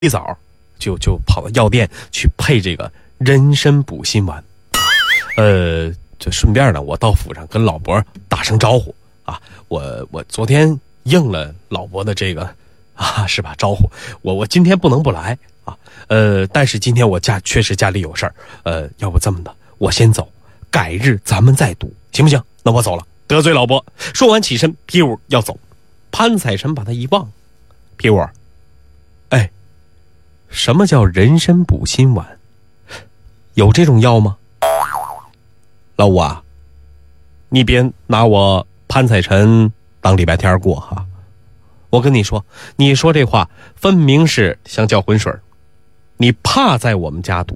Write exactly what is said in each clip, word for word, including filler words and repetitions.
一早就就跑到药店去配这个人参补心丸。呃，这顺便呢，我到府上跟老伯打声招呼啊。我我昨天应了老伯的这个啊，是吧？招呼我我今天不能不来啊。呃，但是今天我家确实家里有事儿，呃，要不这么的，我先走，改日咱们再赌，行不行？那我走了，得罪老伯。说完起身，皮五要走，潘彩臣把他一望，皮五，哎。什么叫人参补心丸？有这种药吗？老五啊，你别拿我潘彩臣当礼拜天过哈！我跟你说，你说这话分明是想搅浑水，你怕在我们家赌。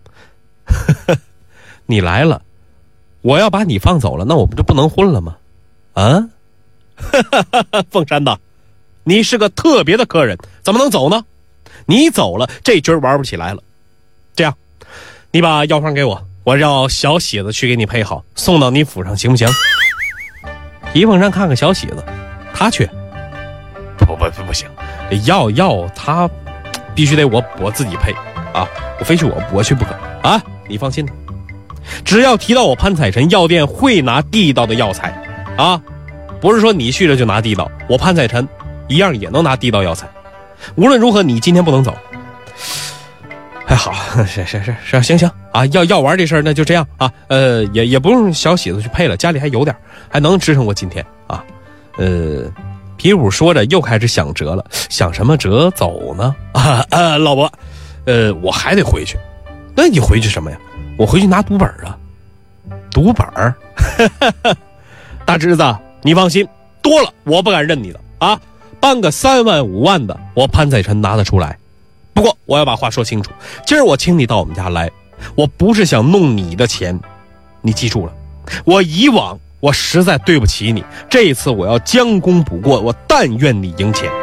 你来了，我要把你放走了，那我不就不能混了吗？啊？凤山呐，你是个特别的客人，怎么能走呢？你走了，这局玩不起来了。这样，你把药方给我，我让小喜子去给你配好，送到你府上，行不行？皮凤山看看小喜子，他去，不不不不行，药药他必须得我我自己配啊，我非去我我去不可啊！你放心，只要提到我潘彩臣，药店会拿地道的药材啊，不是说你去了就拿地道，我潘彩臣一样也能拿地道药材。无论如何，你今天不能走。哎，好，是是是是，行行啊，要要玩这事儿，那就这样啊。呃，也也不用小喜子去配了，家里还有点，还能支撑过今天啊。呃，皮五说着又开始想辙了，想什么辙走呢？啊啊，老伯，呃，我还得回去。那你回去什么呀？我回去拿赌本啊。赌本儿？大侄子，你放心，多了我不敢认你的啊。办个三万五万的，我潘彩臣拿得出来。不过我要把话说清楚，今儿我请你到我们家来，我不是想弄你的钱，你记住了。我以往我实在对不起你，这一次我要将功补过，我但愿你赢钱。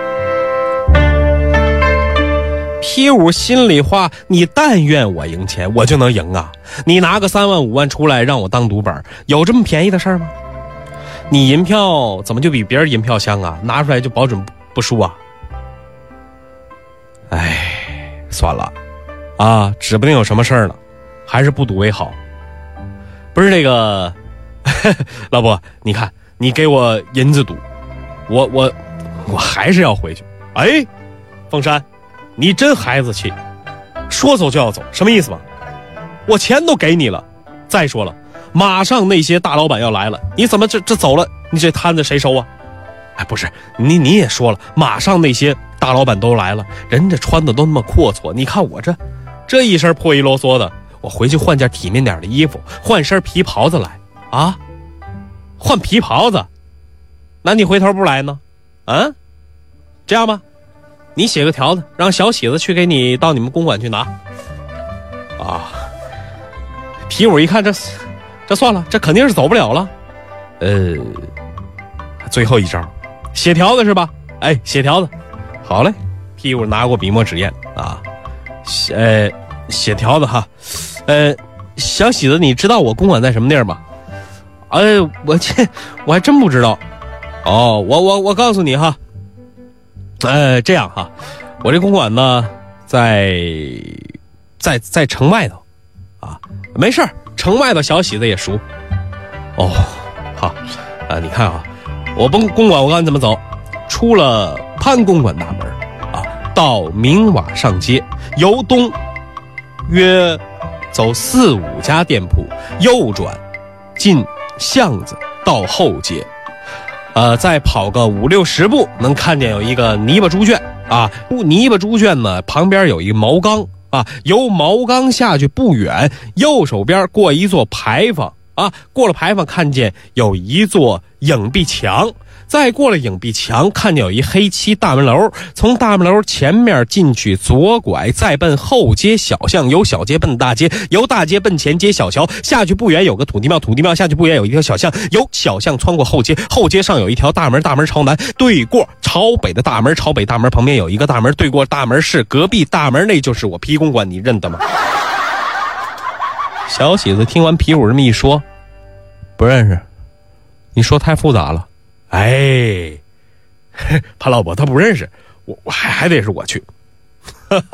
皮五心里话，你但愿我赢钱，我就能赢啊？你拿个三万五万出来让我当赌本，有这么便宜的事儿吗？你银票怎么就比别人银票香啊？拿出来就保准不输啊？哎，算了啊，指不定有什么事儿呢，还是不赌为好。不是这个老伯，你看你给我银子赌，我我我还是要回去。哎，凤山，你真孩子气，说走就要走，什么意思嘛？我钱都给你了，再说了，马上那些大老板要来了，你怎么这这走了，你这摊子谁收啊？哎，不是，你你也说了，马上那些大老板都来了，人家穿的都那么阔绰，你看我这这一身破衣啰嗦的，我回去换件体面点的衣服，换身皮袍子来啊！换皮袍子，那你回头不来呢？啊？这样吧，你写个条子，让小喜子去给你到你们公馆去拿。啊！皮五一看这。这算了，这肯定是走不了了。呃，最后一招，写条子是吧？哎，写条子，好嘞。屁股拿过笔墨纸砚啊，写呃写条子哈。呃，小喜子，你知道我公馆在什么地儿吗？哎，我这我还真不知道。哦，我我我告诉你哈。呃，这样哈，我这公馆呢，在在在城外头啊，没事儿。城外的小喜子也熟。哦，好啊，你看啊，我奔公馆，我告诉你怎么走。出了潘公馆大门啊，到明瓦上街，由东约走四五家店铺，右转进巷子到后街，呃，再跑个五六十步，能看见有一个泥巴猪圈啊。泥巴猪圈呢，旁边有一个茅缸。啊，由茅缸下去不远，右手边过一座牌坊啊，过了牌坊看见有一座影壁墙，再过了影壁墙看见有一黑漆大门楼，从大门楼前面进去左拐，再奔后街小巷，由小街奔大街，由大街奔前街小桥，下去不远有个土地庙，土地庙下去不远有一条小巷，由小巷穿过后街，后街上有一条大门，大门朝南，对过朝北的大门，朝北大门旁边有一个大门，对过大门是隔壁大门，那就是我皮公馆，你认得吗？小喜子听完皮五这么一说，不认识，你说太复杂了。哎，潘老伯他不认识我，我还还得是我去。